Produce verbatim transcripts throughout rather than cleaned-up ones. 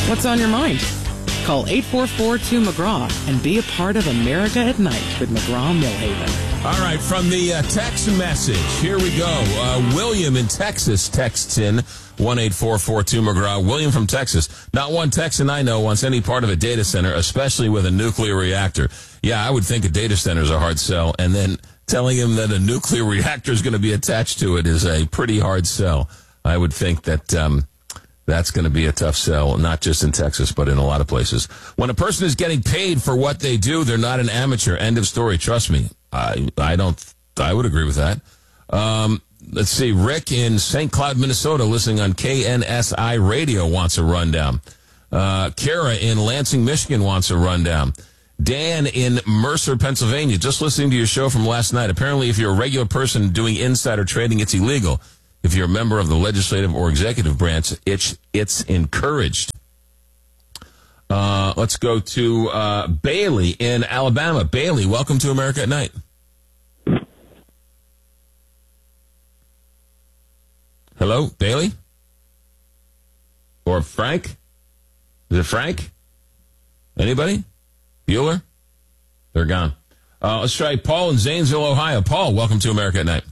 What's on your mind? Call eight four four, two, McGraw and be a part of America at Night with McGraw-Millhaven. All right, from the uh, text message, here we go. Uh, William in Texas texts in one eight four four two McGraw. William from Texas. Not one Texan I know wants any part of a data center, especially with a nuclear reactor. Yeah, I would think a data center is a hard sell, and then telling him that a nuclear reactor is going to be attached to it is a pretty hard sell. I would think that um, that's going to be a tough sell, not just in Texas, but in a lot of places. When a person is getting paid for what they do, they're not an amateur. End of story. Trust me. I I don't. I would agree with that. Um, let's see. Rick in Saint Cloud, Minnesota, listening on K N S I Radio, wants a rundown. Uh, Kara in Lansing, Michigan, wants a rundown. Dan in Mercer, Pennsylvania, just listening to your show from last night. Apparently, if you're a regular person doing insider trading, it's illegal. If you're a member of the legislative or executive branch, it's it's encouraged. Uh, let's go to uh, Bailey in Alabama. Bailey, welcome to America at Night. Hello, Bailey? Or Frank? Is it Frank? Anybody? Bueller? They're gone. Uh, let's try Paul in Zanesville, Ohio. Paul, welcome to America at Night.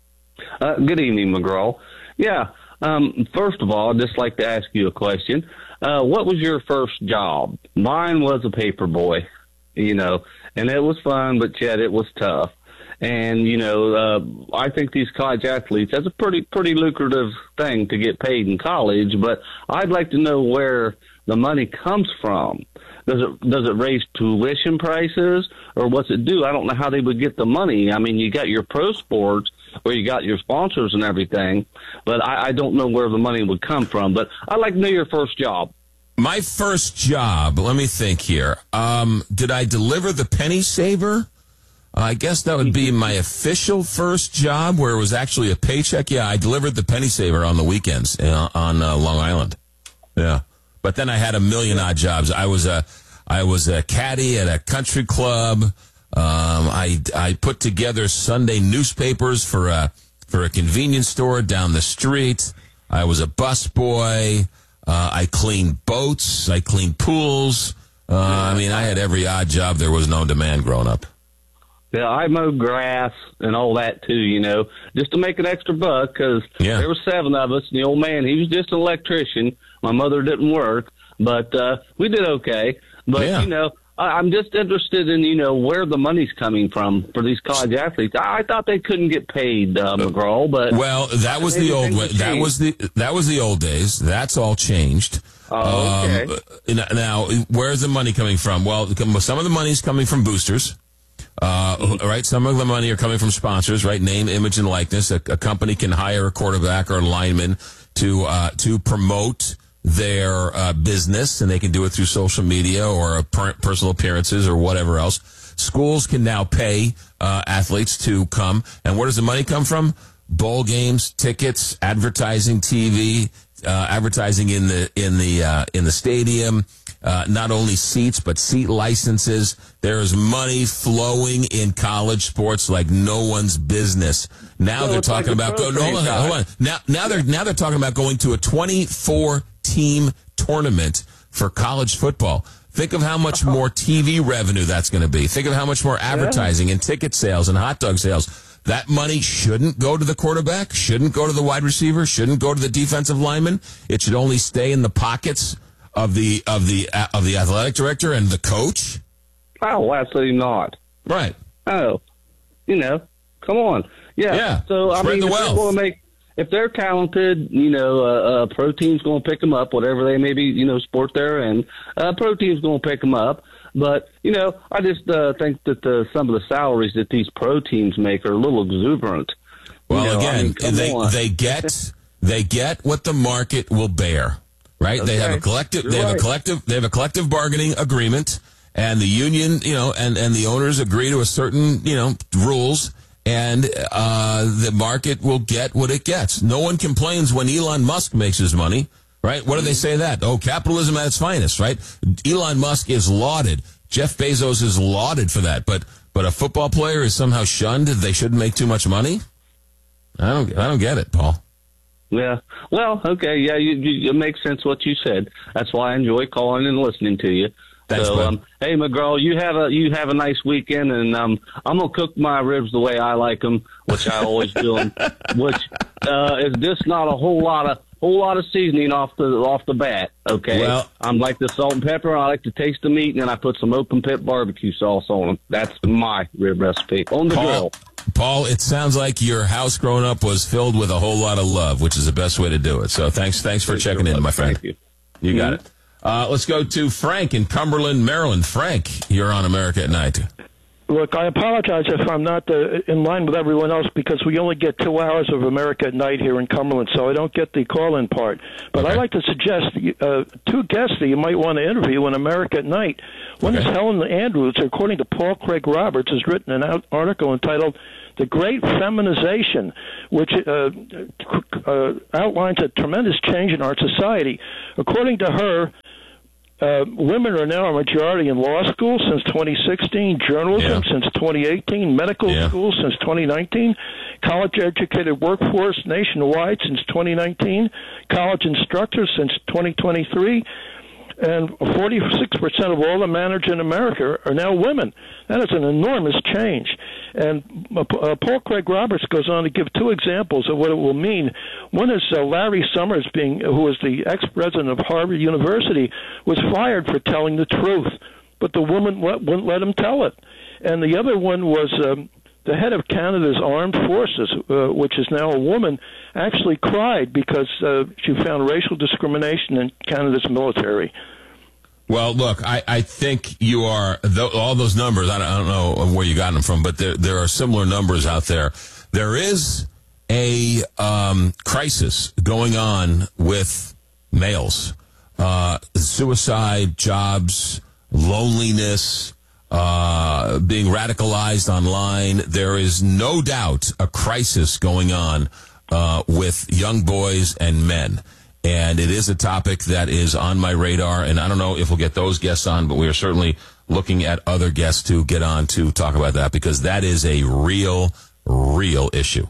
Uh, good evening, McGraw. Yeah, um, first of all, I'd just like to ask you a question. Uh, what was your first job? Mine was a paper boy, you know, and it was fun, but yet it was tough. And, you know, uh, I think these college athletes, that's a pretty, pretty lucrative thing to get paid in college, but I'd like to know where the money comes from. Does it, does it raise tuition prices, or what's it do? I don't know how they would get the money. I mean, you got your pro sports where you got your sponsors and everything, but I, I don't know where the money would come from. But I'd like to know your first job. My first job, let me think here. Um, did I deliver the penny saver? Uh, I guess that would be my official first job, where it was actually a paycheck. Yeah, I delivered the penny saver on the weekends uh, on uh, Long Island. Yeah, but then I had a million odd jobs. I was a, I was a caddy at a country club. Um, I I put together Sunday newspapers for a for a convenience store down the street. I was a busboy. Uh, I cleaned boats. I cleaned pools. Uh, I mean, I had every odd job there was known to man growing up. Yeah, I mowed grass and all that too, you know, just to make an extra buck, because yeah. there were seven of us. And the old man, he was just an electrician. My mother didn't work, but uh, we did okay. But, yeah. you know, I, I'm just interested in, you know, where the money's coming from for these college athletes. I, I thought they couldn't get paid, uh, McGraw, but well, that was the old way. That was the that was the old days. That's all changed. Oh, okay. Um, now, where's the money coming from? Well, some of the money's coming from boosters. Uh, right. Some of the money are coming from sponsors, right? Name, image, and likeness. A, a company can hire a quarterback or a lineman to, uh, to promote their, uh, business, and they can do it through social media or a per- personal appearances or whatever else. Schools can now pay, uh, athletes to come. And where does the money come from? Bowl games, tickets, advertising, T V, uh, advertising in the, in the, uh, in the stadium. Uh, not only seats, but seat licenses. There is money flowing in college sports like no one's business. Now so they're talking like about go, hold on, hold on. Now, now they're now they're talking about going to a twenty-four team tournament for college football. Think of how much more T V revenue that's going to be. Think of how much more advertising yeah. and ticket sales and hot dog sales. That money shouldn't go to the quarterback, shouldn't go to the wide receiver, shouldn't go to the defensive lineman. It should only stay in the pockets of the of the uh, of the athletic director and the coach. Oh, absolutely not. Right. Oh, you know, come on. Yeah. Yeah. So I Spread mean, the if wealth. they're going to make, if they're talented, you know, uh, uh, pro team's going to pick them up. Whatever they may be, you know, sport they're in, uh, pro team's going to pick them up. But you know, I just uh, think that the, some of the salaries that these pro teams make are a little exuberant. Well, you know, again, I mean, they on. they get they get what the market will bear. Right? Okay. They have a collective. You're they have right. a collective. They have a collective bargaining agreement, and the union, you know, and, and the owners agree to a certain, you know, rules, and uh, the market will get what it gets. No one complains when Elon Musk makes his money, right? What do they say that? Oh, capitalism at its finest, right? Elon Musk is lauded. Jeff Bezos is lauded for that, but but a football player is somehow shunned. They shouldn't make too much money. I don't. I don't get it, Paul. Yeah. Well, okay. Yeah, you, you, it makes sense what you said. That's why I enjoy calling and listening to you. Thanks, so, bud. um, hey, McGraw, you have a you have a nice weekend, and um, I'm gonna cook my ribs the way I like them, which I always do 'em, which uh, is just not a whole lot of whole lot of seasoning off the off the bat. Okay. Well, I'm like the salt and pepper. I like to taste the meat, and then I put some open pit barbecue sauce on them. That's my rib recipe on the Paul, grill. Paul, it sounds like your house growing up was filled with a whole lot of love, which is the best way to do it. So thanks, thanks for Thank checking you, in, my friend. Thank you. You got Mm-hmm. it. Uh, let's go to Frank in Cumberland, Maryland. Frank, you're on America at Night. Look, I apologize if I'm not uh, in line with everyone else because we only get two hours of America at Night here in Cumberland, so I don't get the call-in part. But Okay. I'd like to suggest uh, two guests that you might want to interview in America at Night. One Okay. is Helen Andrews, who, according to Paul Craig Roberts, has written an out- article entitled The Great Feminization, which uh, uh, outlines a tremendous change in our society. According to her, Uh, women are now a majority in law school since twenty sixteen, journalism Yeah. since twenty eighteen, medical Yeah. school since twenty nineteen, college-educated workforce nationwide since twenty nineteen, college instructors since twenty twenty-three, and forty-six percent of all the managers in America are now women. That is an enormous change. And uh, uh, Paul Craig Roberts goes on to give two examples of what it will mean. One is uh, Larry Summers, being who was the ex-president of Harvard University, was fired for telling the truth, but the woman w- wouldn't let him tell it. And the other one was um, the head of Canada's armed forces, uh, which is now a woman, actually cried because uh, she found racial discrimination in Canada's military. Well, look, I, I think you are, th- all those numbers, I don't, I don't know where you got them from, but there, there are similar numbers out there. There is a um, crisis going on with males. Uh, suicide, jobs, loneliness, uh, being radicalized online. There is no doubt a crisis going on uh, with young boys and men. And it is a topic that is on my radar, and I don't know if we'll get those guests on, but we are certainly looking at other guests to get on to talk about that, because that is a real, real issue.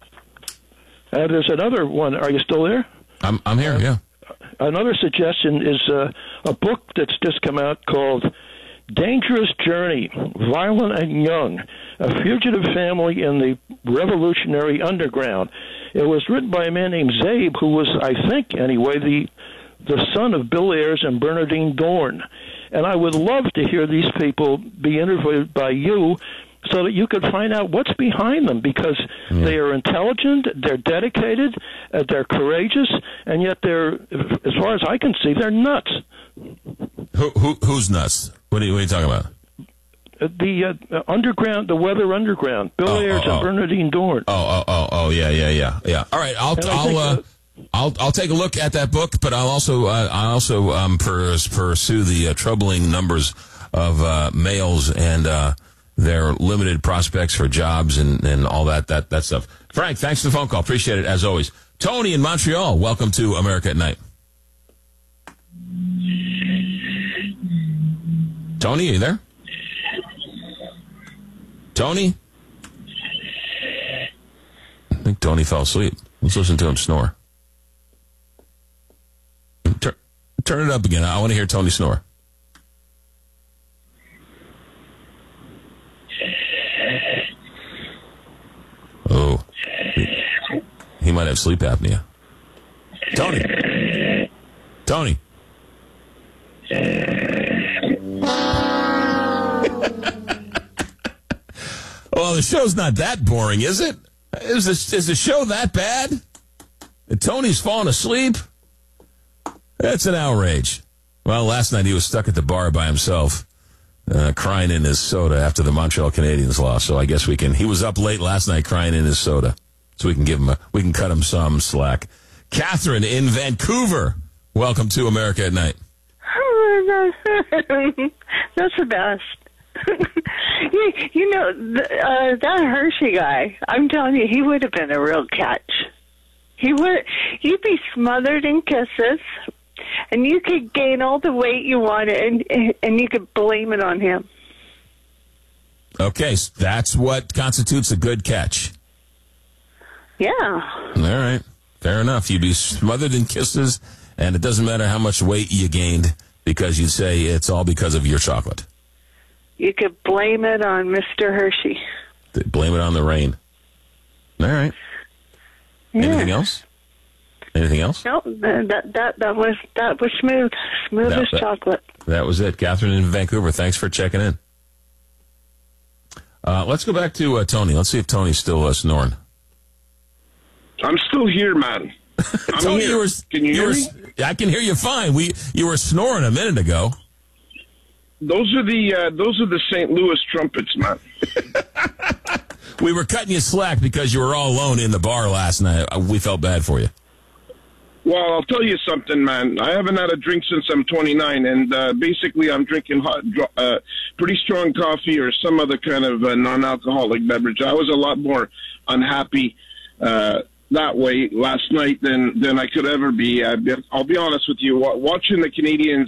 Uh, there's another one. Are you still there? I'm I'm here, yeah. Another suggestion is uh, a book that's just come out called Dangerous Journey, Violent and Young, A Fugitive Family in the Revolutionary Underground. It was written by a man named Zabe, who was, I think, anyway, the the son of Bill Ayers and Bernardine Dorn. And I would love to hear these people be interviewed by you so that you could find out what's behind them, because Yeah. they are intelligent, they're dedicated, uh, they're courageous, and yet they're, as far as I can see, they're nuts. Who, who who's nuts? What are you, what are you talking about? Uh, the uh, underground, the Weather Underground, Bill Oh, Ayers oh, oh. and Bernardine Dorn. Oh, oh, oh, oh, yeah, yeah, yeah, yeah. All right, I'll, And I I'll, think, uh, uh, I'll, I'll take a look at that book, but I'll also, uh, I also um, pers- pursue the uh, troubling numbers of uh, males and uh, their limited prospects for jobs and, and all that, that, that stuff. Frank, thanks for the phone call. Appreciate it as always. Tony in Montreal, welcome to America at Night. Tony, are you there? Tony? I think Tony fell asleep. Let's listen to him snore. Tur- turn it up again. I want to hear Tony snore. Oh. He, he might have sleep apnea. Tony. Tony. Well, the show's not that boring, is it? Is the, is the show that bad? And Tony's falling asleep? That's an outrage. Well, last night he was stuck at the bar by himself, uh, crying in his soda after the Montreal Canadiens lost. So I guess we can. He was up late last night crying in his soda, so we can give him a. We can cut him some slack. Catherine in Vancouver, welcome to America at Night. That's the best. you, you know, th- uh, that Hershey guy, I'm telling you, he would have been a real catch. He would, you'd be smothered in kisses, and you could gain all the weight you wanted, and, and you could blame it on him. Okay, so that's what constitutes a good catch. Yeah. All right. Fair enough. You'd be smothered in kisses, and it doesn't matter how much weight you gained because you'd say it's all because of your chocolate. You could blame it on Mister Hershey. Blame it on the rain. All right. Yeah. Anything else? Anything else? No, that that that was that was smooth, smooth That- as that- chocolate. That was it. Catherine in Vancouver, thanks for checking in. Uh, let's go back to uh, Tony. Let's see if Tony's still uh, snoring. I'm still here, man. I'm Tony, here. you were, Can you, hear were, me? I can hear you fine. We You were snoring a minute ago. Those are the uh, those are the Saint Louis trumpets, man. We were cutting you slack because you were all alone in the bar last night. Uh, We felt bad for you. Well, I'll tell you something, man. I haven't had a drink since I'm twenty-nine, and uh, basically I'm drinking hot, uh, pretty strong coffee or some other kind of uh, non-alcoholic beverage. I was a lot more unhappy uh, that way last night than, than I could ever be. I'll be honest with you. Watching the Canadians